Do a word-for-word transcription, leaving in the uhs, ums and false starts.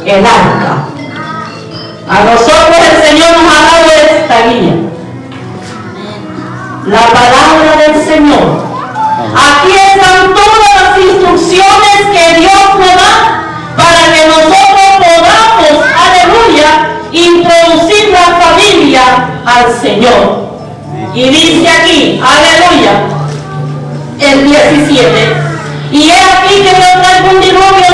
el arca. A nosotros el Señor nos ha dado esta guía. La palabra del Señor. Aquí están todas las instrucciones que Dios nos da para que nosotros podamos, aleluya, introducir la familia al Señor. Y dice aquí, aleluya, el diecisiete. Y es aquí que yo traigo un diluvio